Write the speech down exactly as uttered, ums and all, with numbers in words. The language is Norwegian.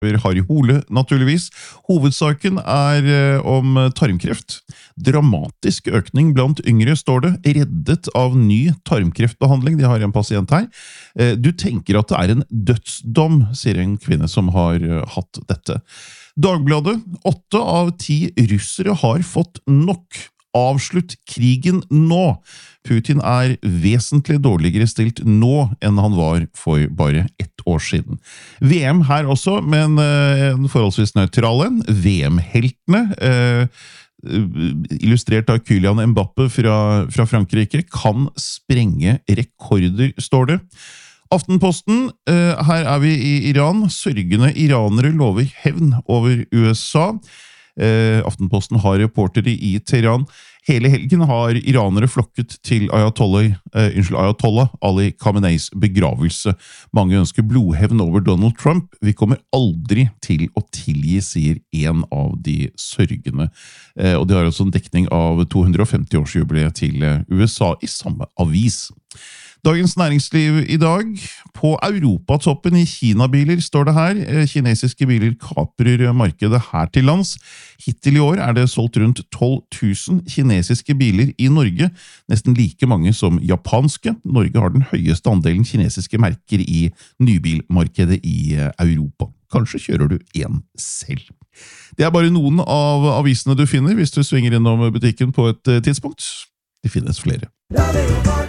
Harry Hole, naturligvis. Hovedsaken er eh, om tarmkreft. Dramatisk økning blant yngre, står det. Reddet av ny tarmkreftbehandling. De har en pasient her. Eh, du tenker at det er en dødsdom, sier en kvinne som har eh, hatt dette. Dagbladet. Åtte av ti russere har fått nok. Avslutt krigen nå. Putin er vesentlig dårligere stilt nå enn han var for bare ett år siden. V M her også, men en forholdsvis nøytral en. V M-heltene, eh, illustrert av Kylian Mbappe fra, fra Frankrike, kan sprenge rekorder, står det. Aftenposten, eh, her er vi i Iran. Sørgende iranere lover hevn over U S A. Eh, Aftenposten har reportere i Teheran. Hele helgen har iranere flokket til Ayatollah, eh, unnskyld, Ayatollah Ali Khameneis begravelse. Mange ønsker blodhevn over Donald Trump. Vi kommer aldri til å tilgi, sier en av de sørgende. Eh, og de har også en dekning av to hundre og femti årsjubileet til U S A i samme avis. Dagens Næringsliv i dag. På Europatoppen i Kina-biler, står det her. Kinesiske biler kaprer markedet her til lands. Hittil i år er det solgt rundt tolv tusen kinesiske biler i Norge, nesten like mange som japanske. Norge har den høyeste andelen kinesiske merker i nybilmarkedet i Europa. Kanskje kjører du en selv. Det er bare noen av avisene du finner hvis du svinger innom butikken på et tidspunkt. Det finnes flere.